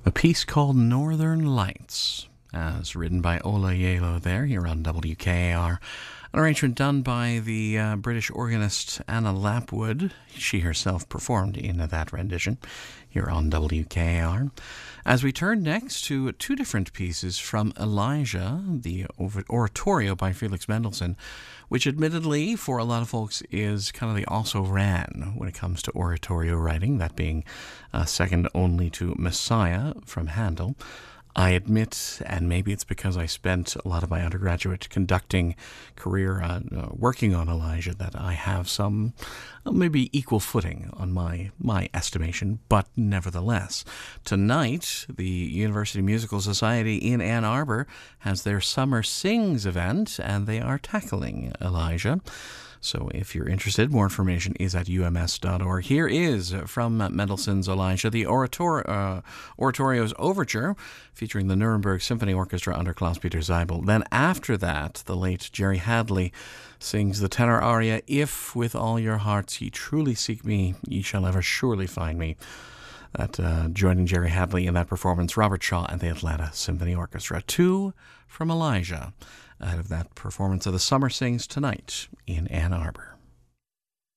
A piece called Northern Lights, as written by Ola Yalo there, here on WKAR. An arrangement done by the British organist Anna Lapwood. She herself performed in that rendition here on WKAR. As we turn next to two different pieces from Elijah, the oratorio by Felix Mendelssohn, which admittedly for a lot of folks is kind of the also-ran when it comes to oratorio writing, that being second only to Messiah from Handel. I admit, and maybe it's because I spent a lot of my undergraduate conducting career working on Elijah, that I have some maybe equal footing on my estimation, but nevertheless. Tonight, the University Musical Society in Ann Arbor has their Summer Sings event, and they are tackling Elijah. So if you're interested, more information is at ums.org. Here is from Mendelssohn's Elijah, the Oratorio's Overture, featuring the Nuremberg Symphony Orchestra under Klaus-Peter Zeibel. Then after that, the late Jerry Hadley sings the tenor aria, If with all your hearts ye truly seek me, ye shall ever surely find me. Joining Jerry Hadley in that performance, Robert Shaw and the Atlanta Symphony Orchestra. Two from Elijah out of that performance of the Summer Sings tonight in Ann Arbor.